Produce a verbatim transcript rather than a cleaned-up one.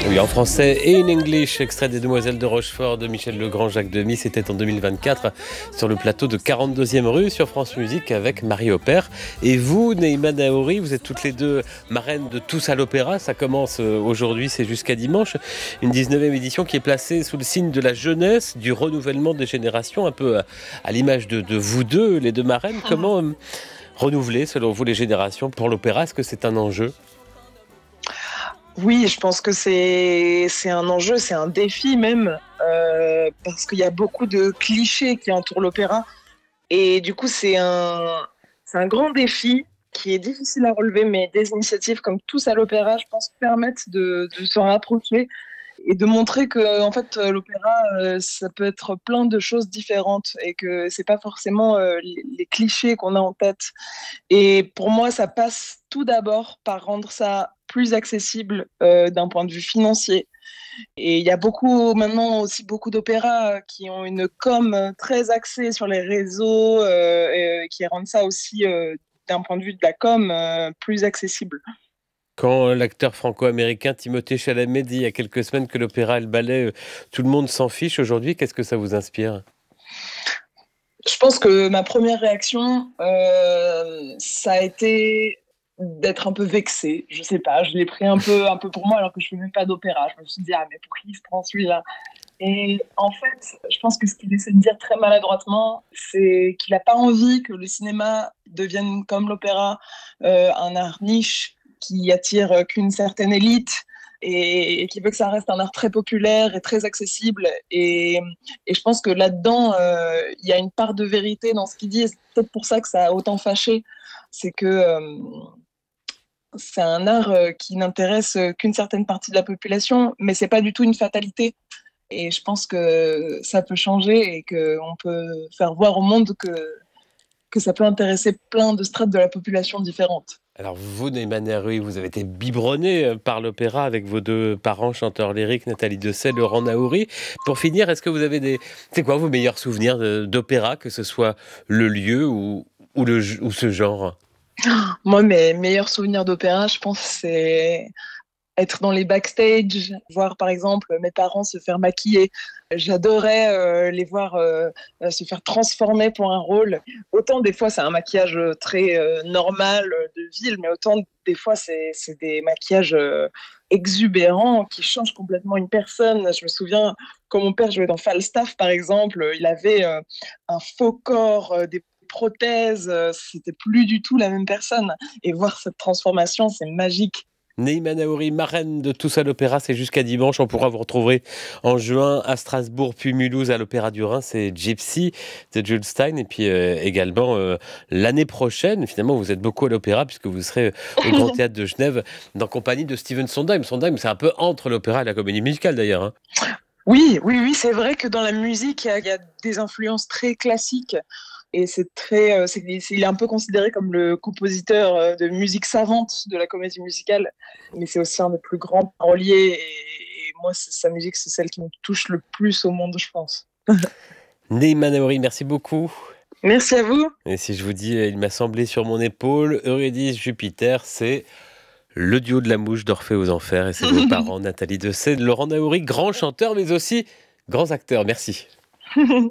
Oui, en français et in English, extrait des Demoiselles de Rochefort de Michel Legrand, Jacques Demy. C'était en deux mille vingt-quatre sur le plateau de quarante-deuxième rue sur France Musique avec Marie Opère. Et vous, Neïma Naouri, vous êtes toutes les deux marraines de Tous à l'Opéra. Ça commence aujourd'hui, c'est jusqu'à dimanche. Une dix-neuvième édition qui est placée sous le signe de la jeunesse, du renouvellement des générations, un peu à, à l'image de, de vous deux, les deux marraines. Comment euh, renouveler, selon vous, les générations pour l'opéra? Est-ce que c'est un enjeu? Oui, je pense que c'est c'est un enjeu, c'est un défi même, euh, parce qu'il y a beaucoup de clichés qui entourent l'opéra. Et du coup, c'est un, c'est un grand défi qui est difficile à relever, mais des initiatives comme Tous à l'Opéra, je pense, permettent de, de se rapprocher et de montrer que en fait l'opéra euh, ça peut être plein de choses différentes et que c'est pas forcément euh, les, les clichés qu'on a en tête. Et pour moi, ça passe tout d'abord par rendre ça plus accessible euh, d'un point de vue financier. Et il y a beaucoup, maintenant aussi beaucoup d'opéras euh, qui ont une com euh, très axée sur les réseaux, euh, et, euh, qui rendent ça aussi, euh, d'un point de vue de la com, euh, plus accessible. Quand l'acteur franco-américain Timothée Chalamet dit il y a quelques semaines que l'opéra et le ballet, euh, tout le monde s'en fiche aujourd'hui, qu'est-ce que ça vous inspire? Je pense que ma première réaction, euh, ça a été d'être un peu vexée. Je sais pas, je l'ai pris un peu, un peu pour moi alors que je fais même pas d'opéra. Je me suis dit, ah, mais pour qui il se prend celui-là? Et en fait, je pense que ce qu'il essaie de dire très maladroitement, c'est qu'il n'a pas envie que le cinéma devienne comme l'opéra, euh, un art niche qui attire qu'une certaine élite et, et qui veut que ça reste un art très populaire et très accessible. Et, et je pense que là-dedans, euh, il y a une part de vérité dans ce qu'il dit. Et c'est peut-être pour ça que ça a autant fâché. C'est que euh, c'est un art euh, qui n'intéresse qu'une certaine partie de la population, mais c'est pas du tout une fatalité. Et je pense que ça peut changer et qu'on peut faire voir au monde que, que ça peut intéresser plein de strates de la population différentes. Alors vous, Neymar Naouri, vous avez été biberonné par l'opéra avec vos deux parents chanteurs lyriques, Nathalie Dessay, Laurent Naouri. Pour finir, est-ce que vous avez des... C'est quoi vos meilleurs souvenirs de- d'opéra, que ce soit le lieu ou, ou, le, ou ce genre? Moi, mes meilleurs souvenirs d'opéra, je pense, c'est être dans les backstage, voir par exemple mes parents se faire maquiller. J'adorais euh, les voir euh, euh, se faire transformer pour un rôle. Autant des fois c'est un maquillage très euh, normal euh, de ville, mais autant des fois c'est, c'est des maquillages euh, exubérants qui changent complètement une personne. Je me souviens quand mon père jouait dans Falstaff par exemple, il avait euh, un faux corps, euh, des prothèses, euh, c'était plus du tout la même personne. Et voir cette transformation, c'est magique. Neïma Naouri, marraine de Tous à l'Opéra, c'est jusqu'à dimanche. On pourra vous retrouver en juin à Strasbourg, puis Mulhouse à l'Opéra du Rhin. C'est Gypsy de Jules Stein. Et puis euh, également euh, l'année prochaine, finalement, vous êtes beaucoup à l'Opéra puisque vous serez au Grand Théâtre de Genève en compagnie de Stephen Sondheim. Sondheim, c'est un peu entre l'opéra et la comédie musicale d'ailleurs, hein. Oui, oui, oui, c'est vrai que dans la musique, il y a, il y a des influences très classiques. Et c'est très, euh, c'est, c'est- il est un peu considéré comme le compositeur euh, de musique savante de la comédie musicale. Mais c'est aussi un des plus grands paroliers. Et, et moi, c'est- sa musique, c'est celle qui me touche le plus au monde, je pense. Neïma Naouri, merci beaucoup. Merci à vous. Et si je vous dis, euh, il m'a semblé sur mon épaule, Eurydice Jupiter, c'est le duo de la mouche d'Orphée aux Enfers. Et c'est vos parents, Nathalie Dessay, Laurent Naouri, grand chanteur, mais aussi grands acteurs. Merci.